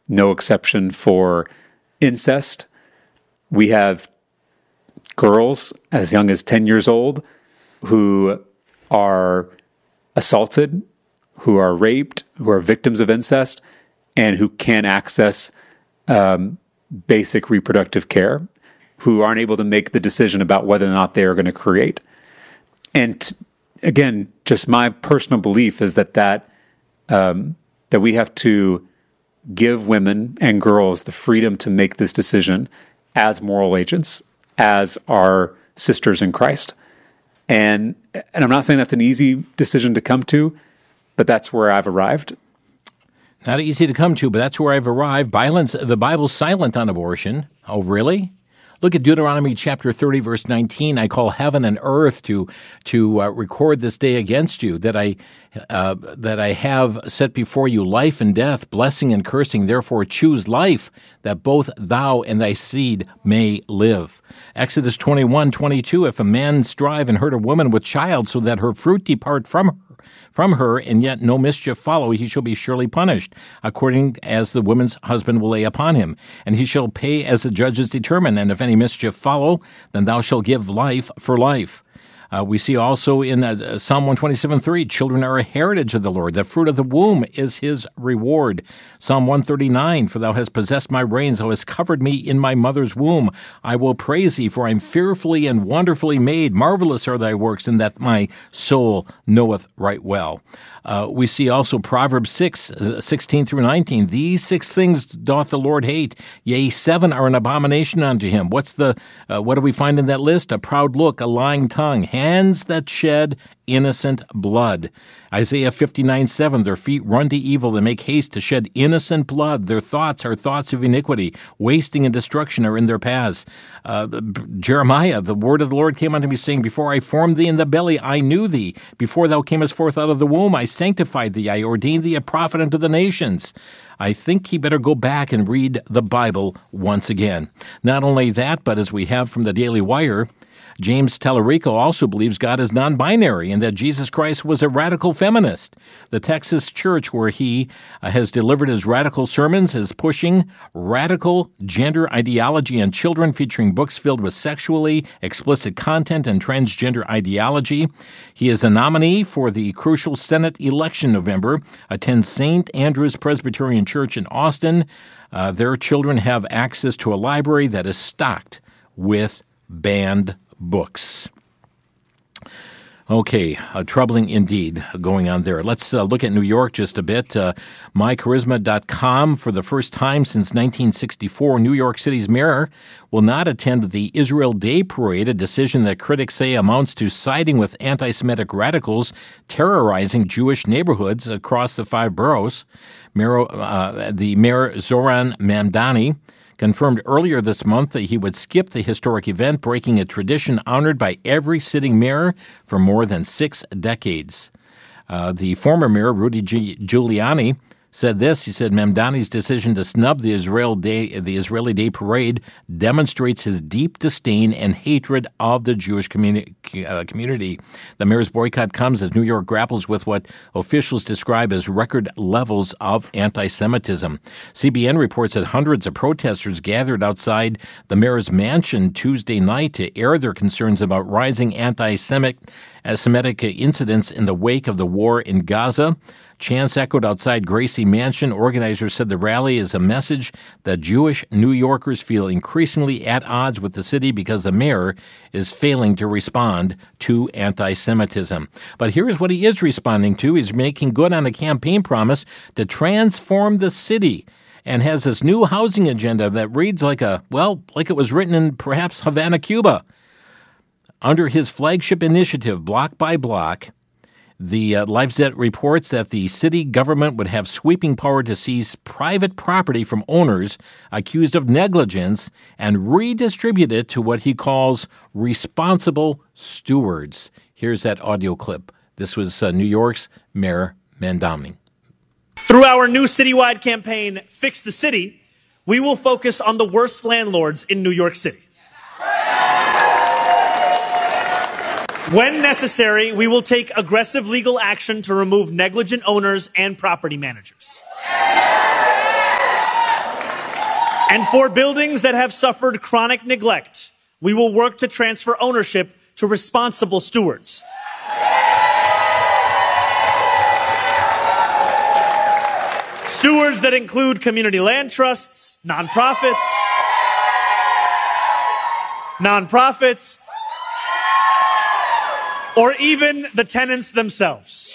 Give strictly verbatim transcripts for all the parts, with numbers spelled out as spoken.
no exception for incest. We have girls as young as ten years old who are assaulted, who are raped, who are victims of incest, and who can't access um, basic reproductive care, who aren't able to make the decision about whether or not they are going to create. And t- again, just my personal belief is that that um, that we have to give women and girls the freedom to make this decision as moral agents, as our sisters in Christ. And and I'm not saying that's an easy decision to come to, but that's where I've arrived. Not easy to come to, but that's where I've arrived. Violence, the Bible's silent on abortion. Oh, really? Look at Deuteronomy chapter thirty, verse nineteen. I call heaven and earth to to uh, record this day against you, that I uh, that I have set before you life and death, blessing and cursing. Therefore choose life, that both thou and thy seed may live. Exodus twenty-one, twenty-two. If a man strive and hurt a woman with child, so that her fruit depart from her, from her, and yet no mischief follow, he shall be surely punished, according as the woman's husband will lay upon him. And he shall pay as the judges determine. And if any mischief follow, then thou shalt give life for life. Uh, we see also in uh, Psalm one twenty-seven, three, children are a heritage of the Lord. The fruit of the womb is his reward. Psalm one thirty-nine, for thou hast possessed my reins, thou hast covered me in my mother's womb. I will praise thee, for I am fearfully and wonderfully made. Marvelous are thy works, and that my soul knoweth right well. Uh, we see also Proverbs six, sixteen through nineteen. These six things doth the Lord hate. Yea, seven are an abomination unto him. What's the, uh, what do we find in that list? A proud look, a lying tongue, hands that shed innocent blood. Isaiah fifty-nine, seven, their feet run to evil, they make haste to shed innocent blood. Their thoughts are thoughts of iniquity. Wasting and destruction are in their paths. Uh, Jeremiah, the word of the Lord came unto me, saying, before I formed thee in the belly, I knew thee. Before thou camest forth out of the womb, I sanctified thee. I ordained thee a prophet unto the nations. I think he better go back and read the Bible once again. Not only that, but as we have from the Daily Wire, James Tallarico also believes God is non-binary and that Jesus Christ was a radical feminist. The Texas church where he uh, has delivered his radical sermons is pushing radical gender ideology on children, featuring books filled with sexually explicit content and transgender ideology. He is the nominee for the crucial Senate election in November, attends Saint Andrew's Presbyterian Church in Austin. Uh, their children have access to a library that is stocked with banned books. Okay, uh, troubling indeed going on there. Let's uh, look at New York just a bit. Uh, my charisma dot com, for the first time since nineteen sixty-four, New York City's mayor will not attend the Israel Day Parade, a decision that critics say amounts to siding with anti-Semitic radicals terrorizing Jewish neighborhoods across the five boroughs. Mayor, uh, the mayor, Zoran Mamdani, confirmed earlier this month that he would skip the historic event, breaking a tradition honored by every sitting mayor for more than six decades. Uh, the former mayor, Rudy Giuliani, said this. He said, Mamdani's decision to snub the Israel Day, the Israeli Day Parade demonstrates his deep disdain and hatred of the Jewish communi- uh, community. The mayor's boycott comes as New York grapples with what officials describe as record levels of anti-Semitism. C B N reports that hundreds of protesters gathered outside the mayor's mansion Tuesday night to air their concerns about rising anti-Semitic Semitic incidents in the wake of the war in Gaza. Chants echoed outside Gracie Mansion. Organizers said the rally is a message that Jewish New Yorkers feel increasingly at odds with the city because the mayor is failing to respond to anti-Semitism. But here's what he is responding to. He's making good on a campaign promise to transform the city and has this new housing agenda that reads like a, well, like it was written in perhaps Havana, Cuba. Under his flagship initiative, Block by Block, the uh, LiveZet reports that the city government would have sweeping power to seize private property from owners accused of negligence and redistribute it to what he calls responsible stewards. Here's that audio clip. This was uh, New York's Mayor Mamdani. Through our new citywide campaign, Fix the City, we will focus on the worst landlords in New York City. When necessary, we will take aggressive legal action to remove negligent owners and property managers. And for buildings that have suffered chronic neglect, we will work to transfer ownership to responsible stewards. Stewards that include community land trusts, nonprofits, nonprofits, or even the tenants themselves.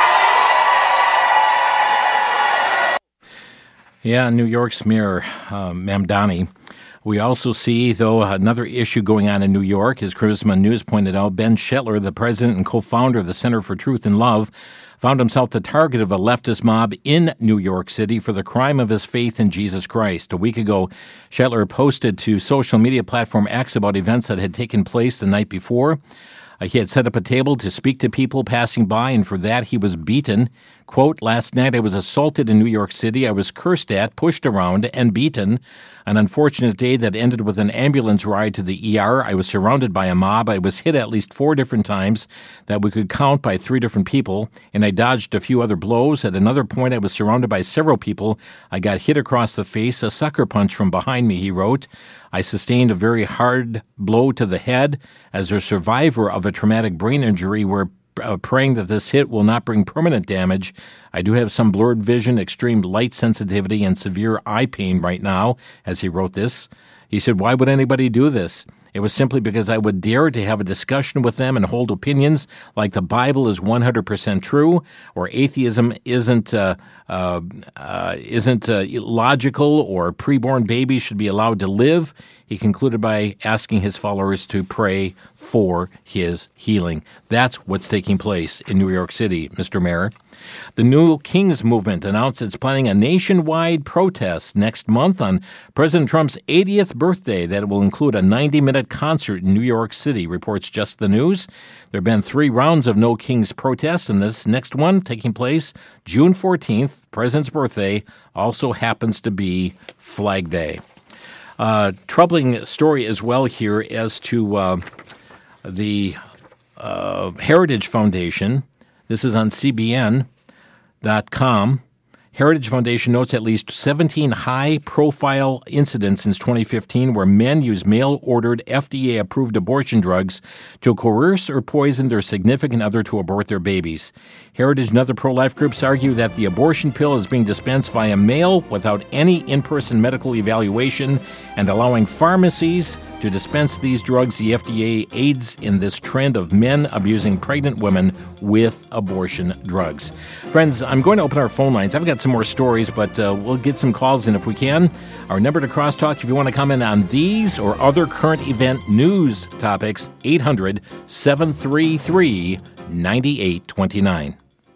Yeah, New York's Mayor uh, Mamdani. We also see, though, another issue going on in New York. As Charisma News pointed out, Ben Shetler, the president and co-founder of the Center for Truth and Love, found himself the target of a leftist mob in New York City for the crime of his faith in Jesus Christ. A week ago, Shetler posted to social media platform X about events that had taken place the night before. Uh, he had set up a table to speak to people passing by, and for that he was beaten. Quote, last night I was assaulted in New York City. I was cursed at, pushed around, and beaten. An unfortunate day that ended with an ambulance ride to the E R. I was surrounded by a mob. I was hit at least four different times that we could count by three different people, and I dodged a few other blows. At another point, I was surrounded by several people. I got hit across the face, a sucker punch from behind me, he wrote. I sustained a very hard blow to the head. As a survivor of a traumatic brain injury, we're uh, praying that this hit will not bring permanent damage. I do have some blurred vision, extreme light sensitivity, and severe eye pain right now, as he wrote this. He said, why would anybody do this? It was simply because I would dare to have a discussion with them and hold opinions like the Bible is one hundred percent true, or atheism isn't uh, uh, uh, isn't uh, logical, or preborn babies should be allowed to live. He concluded by asking his followers to pray for his healing. That's what's taking place in New York City, Mister Mayor. The New Kings Movement announced it's planning a nationwide protest next month on President Trump's eightieth birthday that will include a ninety-minute concert in New York City, reports Just the News. There have been three rounds of No Kings protests, and this next one taking place June fourteenth, President's birthday, also happens to be Flag Day. Uh, troubling story as well here as to uh, the uh, Heritage Foundation. This is on C B N dot com. Heritage Foundation notes at least seventeen high-profile incidents since twenty fifteen where men use mail-ordered F D A-approved abortion drugs to coerce or poison their significant other to abort their babies. Heritage and other pro-life groups argue that the abortion pill is being dispensed via mail without any in-person medical evaluation and allowing pharmacies to dispense these drugs. The F D A aids in this trend of men abusing pregnant women with abortion drugs. Friends, I'm going to open our phone lines. I've got some more stories, but uh, we'll get some calls in if we can. Our number to crosstalk if you want to comment on these or other current event news topics, eight hundred, seven three three, nine eight two nine.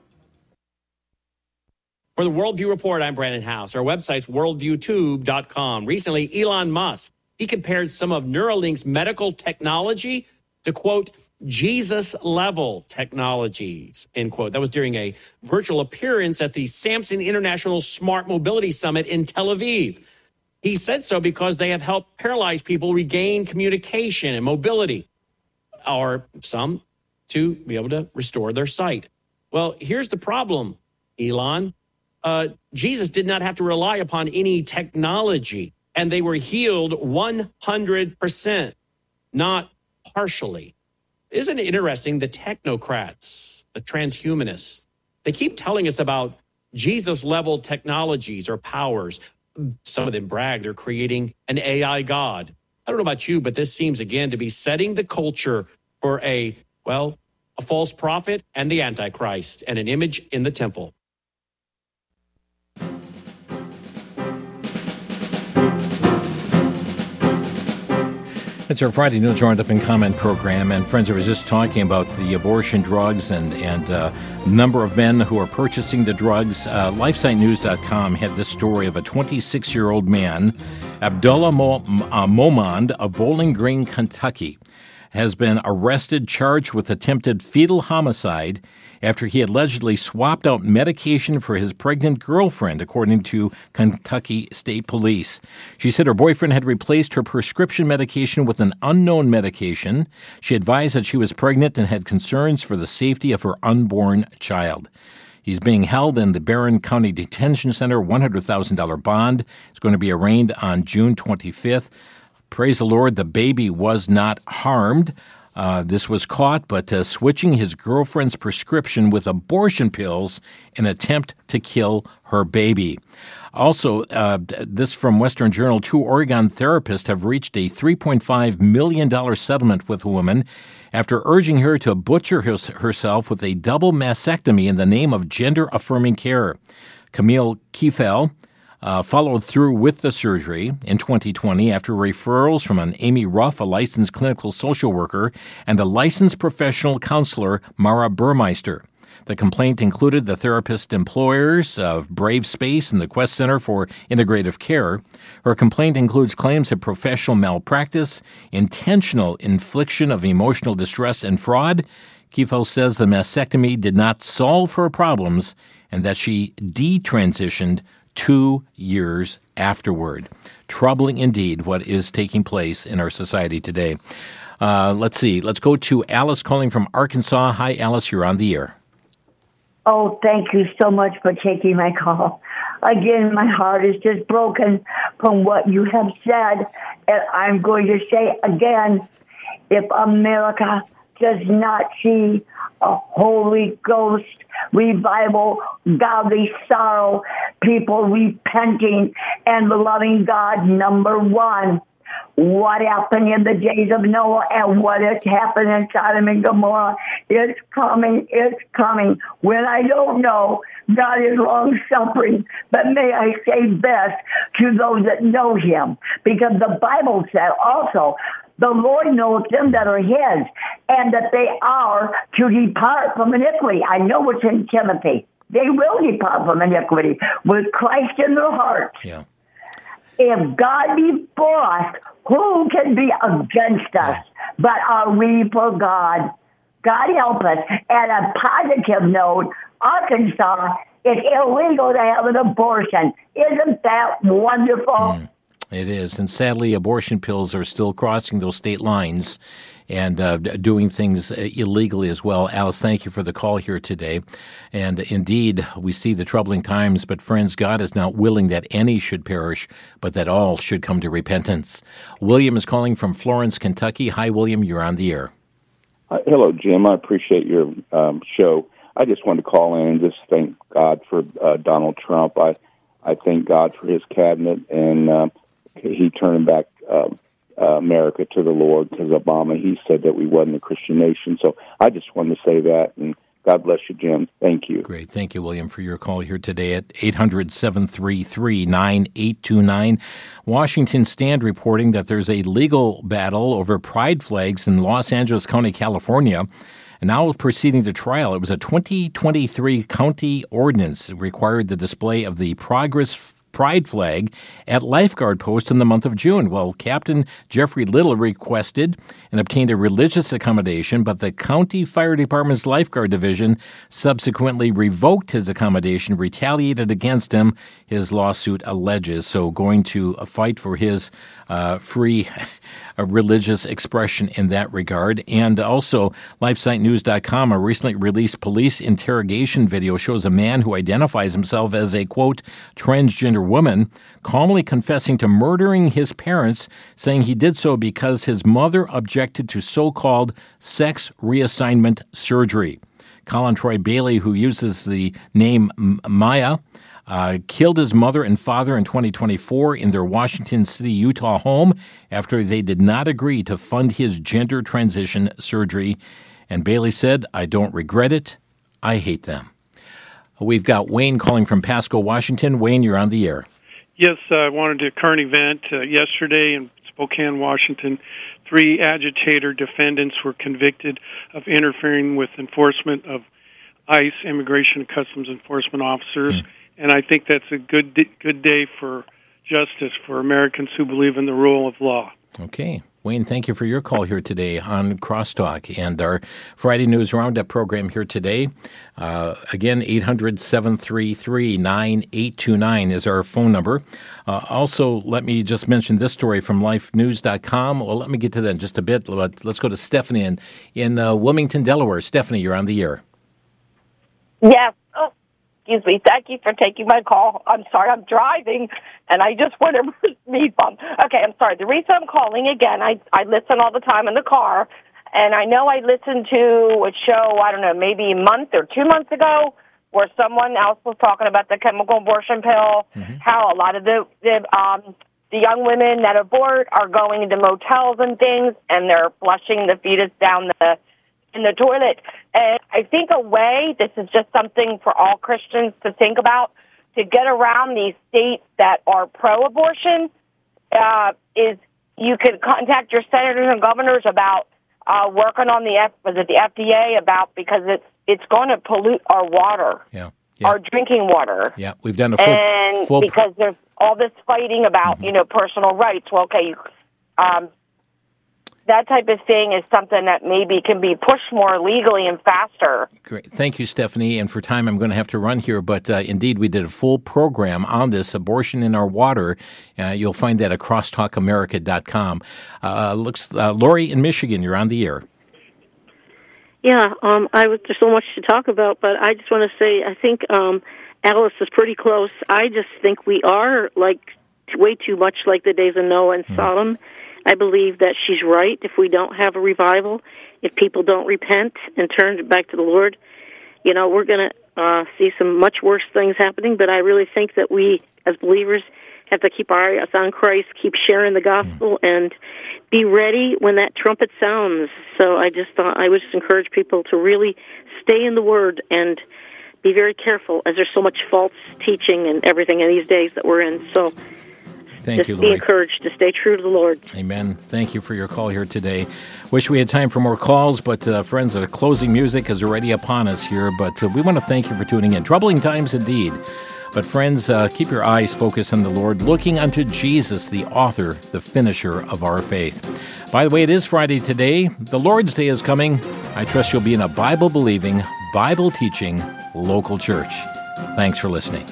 For the Worldview Report, I'm Brandon House. Our website's worldview tube dot com. Recently, Elon Musk, he compared some of Neuralink's medical technology to, quote, Jesus-level technologies, end quote. That was during a virtual appearance at the Samson International Smart Mobility Summit in Tel Aviv. He said so because they have helped paralyzed people regain communication and mobility, or some to be able to restore their sight. Well, here's the problem, Elon. Uh, Jesus did not have to rely upon any technology, and they were healed one hundred percent, not partially. Isn't it interesting? The technocrats, the transhumanists, they keep telling us about Jesus-level technologies or powers. Some of them brag they're creating an A I God. I don't know about you, but this seems, again, to be setting the culture for a, well, a false prophet and the Antichrist and an image in the temple. It's our Friday News Roundup and Comment program. And friends, I was just talking about the abortion drugs and and uh, number of men who are purchasing the drugs. Uh, LifeSite News dot com had this story of a twenty-six-year-old man, Abdullah Mo- uh, Momand of Bowling Green, Kentucky, has been arrested, charged with attempted fetal homicide after he allegedly swapped out medication for his pregnant girlfriend, according to Kentucky State Police. She said her boyfriend had replaced her prescription medication with an unknown medication. She advised that she was pregnant and had concerns for the safety of her unborn child. He's being held in the Barron County Detention Center, one hundred thousand dollars bond. It's going to be arraigned on June twenty-fifth. Praise the Lord, the baby was not harmed. Uh, this was caught, but uh, switching his girlfriend's prescription with abortion pills in an attempt to kill her baby. Also, uh, this from Western Journal, two Oregon therapists have reached a three point five million dollars settlement with a woman after urging her to butcher his, herself with a double mastectomy in the name of gender-affirming care. Camille Kiefel Uh, followed through with the surgery in twenty twenty after referrals from an Amy Ruff, a licensed clinical social worker, and a licensed professional counselor, Mara Burmeister. The complaint included the therapist employers of Brave Space and the Quest Center for Integrative Care. Her complaint includes claims of professional malpractice, intentional infliction of emotional distress, and fraud. Kiefel says the mastectomy did not solve her problems and that she detransitioned two years afterward. Troubling indeed what is taking place in our society today. Uh, let's see. Let's go to Alice calling from Arkansas. Hi, Alice. You're on the air. Oh, thank you so much for taking my call. Again, my heart is just broken from what you have said. And I'm going to say again, if America does not see a Holy Ghost revival, godly sorrow, people repenting and loving God, number one. What happened in the days of Noah and what has happened in Sodom and Gomorrah is coming, it's coming. When I don't know, God is long-suffering, but may I say best to those that know him. Because the Bible said also, the Lord knows them that are his, and that they are to depart from iniquity. I know it's in Timothy. They will depart from iniquity with Christ in their hearts. Yeah. If God be for us, who can be against us? But are we for God? God help us. And a positive note, Arkansas, it's illegal to have an abortion. Isn't that wonderful? Mm. It is. And sadly, abortion pills are still crossing those state lines and uh, doing things illegally as well. Alice, thank you for the call here today. And indeed, we see the troubling times, but friends, God is not willing that any should perish, but that all should come to repentance. William is calling from Florence, Kentucky. Hi, William. You're on the air. Uh, hello, Jim. I appreciate your um, show. I just wanted to call in and just thank God for uh, Donald Trump. I, I thank God for his cabinet and uh, he turned back uh, uh, America to the Lord, because Obama, he said that we wasn't a Christian nation. So I just wanted to say that, and God bless you, Jim. Thank you. Great. Thank you, William, for your call here today at eight hundred, seven three three, nine eight two nine. Washington Stand reporting that there's a legal battle over pride flags in Los Angeles County, California. And now proceeding to trial. It was a twenty twenty-three county ordinance that required the display of the Progress Pride flag at lifeguard post in the month of June. Well, Captain Jeffrey Little requested and obtained a religious accommodation, but the county fire department's lifeguard division subsequently revoked his accommodation, retaliated against him, his lawsuit alleges. So going to fight for his uh, free a religious expression in that regard. And also, LifeSite News dot com, a recently released police interrogation video shows a man who identifies himself as a, quote, transgender woman, calmly confessing to murdering his parents, saying he did so because his mother objected to so-called sex reassignment surgery. Colin Troy Bailey, who uses the name Maya, Uh, killed his mother and father in twenty twenty-four in their Washington City, Utah home after they did not agree to fund his gender transition surgery. And Bailey said, I don't regret it. I hate them. We've got Wayne calling from Pasco, Washington. Wayne, you're on the air. Yes, uh, I wanted a current event. Uh, yesterday in Spokane, Washington, three agitator defendants were convicted of interfering with enforcement of ICE, Immigration and Customs Enforcement officers. Mm. And I think that's a good good day for justice for Americans who believe in the rule of law. Okay. Wayne, thank you for your call here today on Crosstalk and our Friday News Roundup program here today. Uh, again, eight hundred, seven three three, nine eight two nine is our phone number. Uh, also, let me just mention this story from Life News dot com. Well, let me get to that in just a bit. But let's go to Stephanie in, in uh, Wilmington, Delaware. Stephanie, you're on the air. Yes. Oh, Excuse me. Thank you for taking my call. I'm sorry, I'm driving, and I just want to speed bump. Okay, I'm sorry. The reason I'm calling again, I I listen all the time in the car, and I know I listened to a show, I don't know, maybe a month or two months ago, where someone else was talking about the chemical abortion pill, mm-hmm. how a lot of the the um the young women that abort are going into motels and things, and they're flushing the fetus down the in the toilet. And I think a way, this is just something for all Christians to think about, to get around these states that are pro-abortion, uh, is you could contact your senators and governors about uh, working on the F, was it the F D A about, because it's it's going to pollute our water, yeah, yeah. our drinking water. Yeah, we've done a full, and full because there's all this fighting about, mm-hmm. you know, personal rights. Well, okay, um, that type of thing is something that maybe can be pushed more legally and faster. Great. Thank you, Stephanie. And for time, I'm going to have to run here. But uh, indeed, we did a full program on this, abortion in our water. Uh, you'll find that at crosstalk america dot com. Uh, looks, uh, Lori in Michigan, you're on the air. Yeah, um, I was, there's so much to talk about, but I just want to say I think um, Alice is pretty close. I just think we are like way too much like the days of Noah and mm. Sodom. I believe that she's right. If we don't have a revival, if people don't repent and turn back to the Lord, you know, we're going to uh, see some much worse things happening. But I really think that we, as believers, have to keep our eyes on Christ, keep sharing the gospel, mm. and be ready when that trumpet sounds. So I just thought I would just encourage people to really stay in the Word and be very careful, as there's so much false teaching and everything in these days that we're in. So Thank just you, be Lori. encouraged to stay true to the Lord. Amen. Thank you for your call here today. Wish we had time for more calls, but uh, friends, the closing music is already upon us here. But uh, we want to thank you for tuning in. Troubling times indeed. But friends, uh, keep your eyes focused on the Lord, looking unto Jesus, the author, the finisher of our faith. By the way, it is Friday today. The Lord's Day is coming. I trust you'll be in a Bible-believing, Bible-teaching local church. Thanks for listening.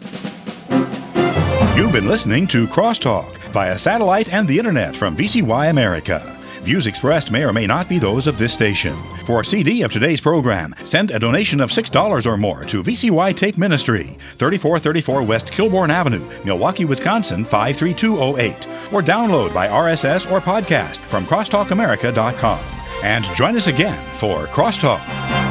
You've been listening to Crosstalk via satellite and the internet from V C Y America. Views expressed may or may not be those of this station. For a C D of today's program, send a donation of six dollars or more to V C Y Tape Ministry, thirty-four thirty-four West Kilbourne Avenue, Milwaukee, Wisconsin, five three two oh eight. Or download by R S S or podcast from crosstalk america dot com. And join us again for Crosstalk.